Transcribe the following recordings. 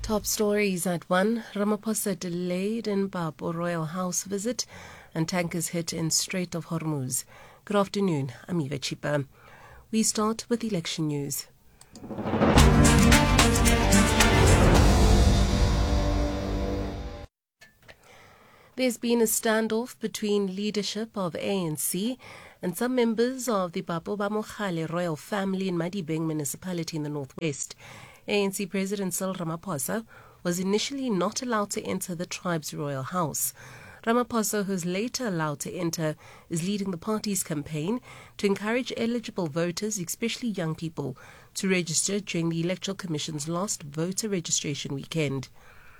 Top stories at 1. Ramaphosa delayed in Bapo Royal House visit and tankers hit in Strait of Hormuz. Good afternoon, I'm Eva Chipa. We start with election news. There's been a standoff between leadership of ANC and some members of the Bapo ba Mogale royal family in Madibeng municipality in the northwest. ANC President Cyril Ramaphosa was initially not allowed to enter the tribe's royal house. Ramaphosa, who was later allowed to enter, is leading the party's campaign to encourage eligible voters, especially young people, to register during the Electoral Commission's last voter registration weekend.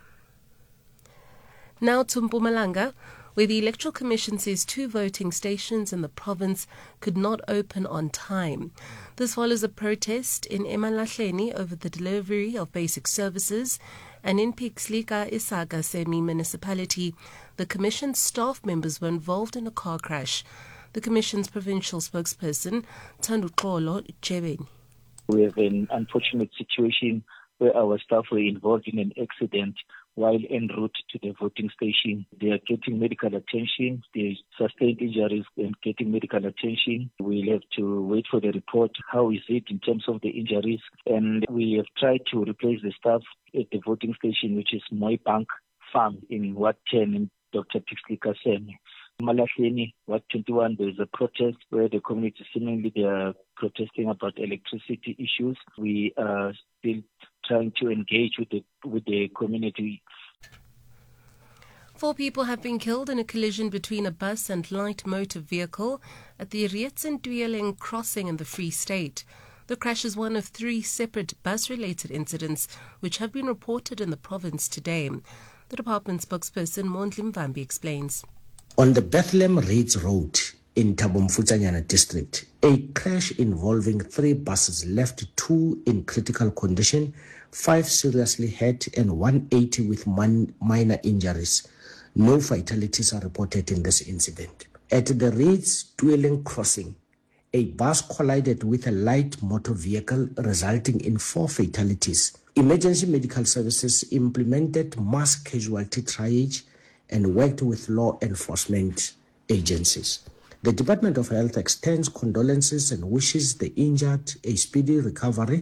Now to Mpumalanga, where the Electoral Commission says 2 voting stations in the province could not open on time. This follows a protest in Emalahleni over the delivery of basic services, and in Pixlika Isaga semi-municipality, the Commission's staff members were involved in a car crash. The Commission's provincial spokesperson, Thanduxolo Chebeni. We have an unfortunate situation where our staff were involved in an accident while en route to the voting station. They are getting medical attention. They sustained injuries and getting medical attention. We'll have to wait for the report. How is it in terms of the injuries? And we have tried to replace the staff at the voting station, which is Moibank Farm in Ward 10 in Dr. Pixlika Semi. Malahleni, Ward 21, there is a protest where the community seemingly they are protesting about electricity issues. We are still trying to engage with the community. 4 people have been killed in a collision between a bus and light motor vehicle at the Rietsendweleng crossing in the Free State. The crash is one of 3 separate bus-related incidents which have been reported in the province today. The department spokesperson Mondli Mvambi explains. On the Bethlehem Reeds Road in Thabo Mfutsanyana district, a crash involving 3 buses left 2 in critical condition, 5 seriously hurt and 180 with minor injuries. No fatalities are reported in this incident. At the Reeds Dwelling crossing, a bus collided with a light motor vehicle, resulting in 4 fatalities. Emergency medical services implemented mass casualty triage and worked with law enforcement agencies. The Department of Health extends condolences and wishes the injured a speedy recovery.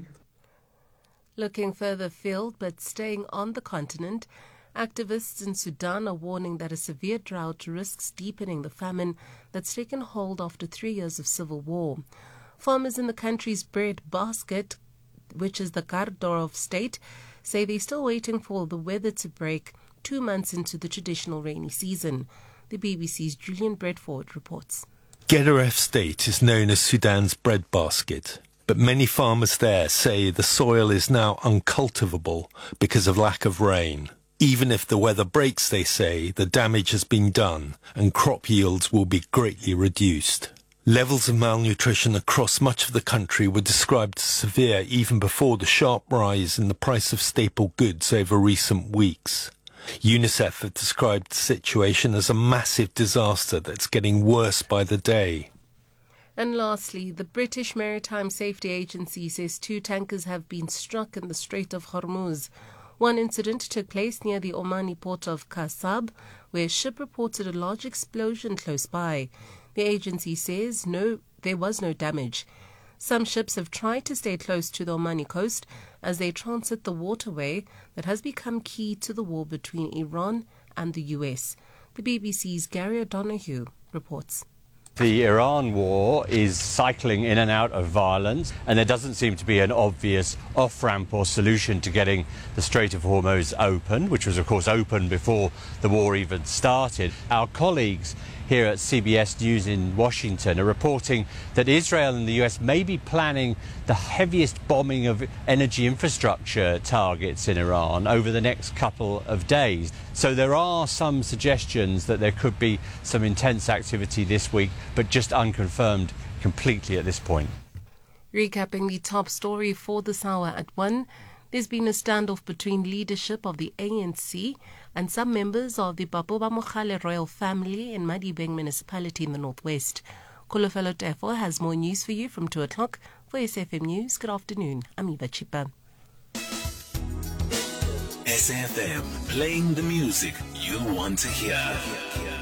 Looking further afield but staying on the continent, activists in Sudan are warning that a severe drought risks deepening the famine that's taken hold after 3 years of civil war. Farmers in the country's bread basket, which is the Khartoum state, say they're still waiting for the weather to break 2 months into the traditional rainy season. The BBC's Julian Bradford reports. Gedaref State is known as Sudan's breadbasket, but many farmers there say the soil is now uncultivable because of lack of rain. Even if the weather breaks, they say, the damage has been done and crop yields will be greatly reduced. Levels of malnutrition across much of the country were described as severe even before the sharp rise in the price of staple goods over recent weeks. UNICEF have described the situation as a massive disaster that's getting worse by the day. And lastly, the British Maritime Safety Agency says 2 tankers have been struck in the Strait of Hormuz. One incident took place near the Omani port of Kasab, where a ship reported a large explosion close by. The agency says there was no damage. Some ships have tried to stay close to the Omani coast as they transit the waterway that has become key to the war between Iran and the US. The BBC's Gary O'Donoghue reports. The Iran war is cycling in and out of violence, and there doesn't seem to be an obvious off-ramp or solution to getting the Strait of Hormuz open, which was, of course, open before the war even started. Our colleagues here at CBS News in Washington are reporting that Israel and the US may be planning the heaviest bombing of energy infrastructure targets in Iran over the next couple of days. So there are some suggestions that there could be some intense activity this week, but just unconfirmed completely at this point. Recapping the top story for this hour at 1, there's been a standoff between leadership of the ANC and some members of the Bapo ba Mogale royal family in Madibeng municipality in the northwest. Kolofelo Tefo has more news for you from 2 o'clock. For SFM News, good afternoon. I'm Eva Chipa. SFM, playing the music you want to hear.